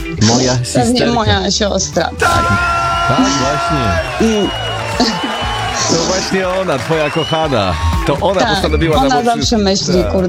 Moja Pewnie sisterka. moja siostra. Tak, właśnie. To właśnie ona, twoja kochana. To ona Tak, postanowiła ona nam zawsze myśli, Tak. kurde.